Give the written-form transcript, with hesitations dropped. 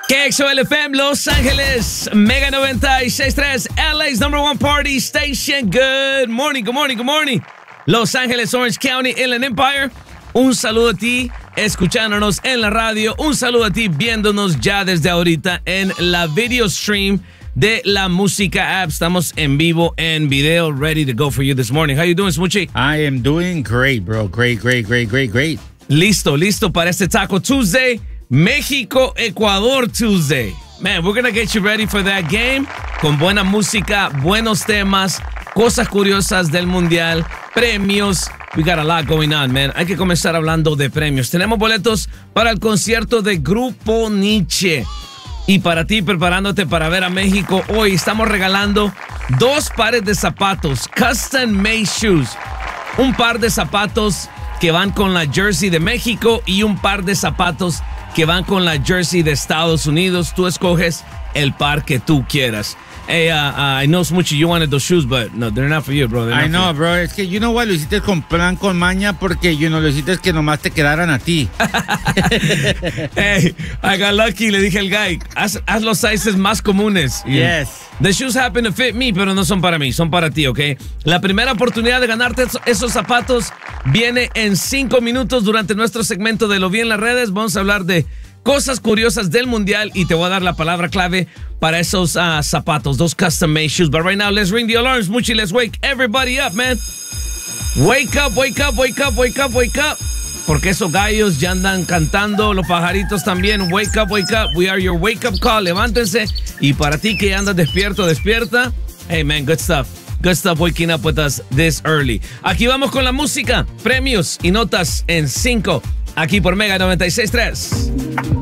KXOL-FM Los Ángeles, Mega 96.3, LA's #1 party station. Good morning, good morning, good morning. Los Ángeles, Orange County, Inland Empire. Un saludo a ti escuchándonos en la radio. Un saludo a ti viéndonos ya desde ahorita en la video stream de la Música App. Estamos en vivo, en video, ready to go for you this morning. How you doing, Smoochie? I am doing great, bro. Great. Listo para este Taco Tuesday. México-Ecuador Tuesday. Man, we're going to get you ready for that game con buena música, buenos temas, cosas curiosas del Mundial, premios. We got a lot going on, man. Hay que comenzar hablando de premios. Tenemos boletos para el concierto de Grupo Nietzsche. Y para ti, preparándote para ver a México, hoy estamos regalando 2 pares de zapatos, custom made shoes. Un par de zapatos que van con la jersey de México y un par de zapatos que van con la jersey de Estados Unidos. Tú escoges el par que tú quieras. Hey, I know, Smoochie, you wanted those shoes, but no, they're not for you, bro. I know, bro. Es que, you know what, lo hiciste con plan, con maña, porque, lo hiciste que nomás te quedaran a ti. Hey, I got lucky. Le dije al guy, haz los sizes más comunes. Yes. The shoes happen to fit me, pero no son para mí, son para ti, ¿ok? La primera oportunidad de ganarte esos zapatos viene en 5 minutos durante nuestro segmento de Lo Vi en las Redes. Vamos a hablar de cosas curiosas del Mundial y te voy a dar la palabra clave para esos zapatos, those custom made shoes. But right now, let's ring the alarms, Muchi. Let's wake everybody up, man. Wake up. Porque esos gallos ya andan cantando, los pajaritos también. Wake up. We are your wake up call. Levántense. Y para ti que andas despierta. Hey, man, good stuff. Good stuff waking up with us this early. Aquí vamos con la música, premios y notas en 5. Aquí por Mega 96.3.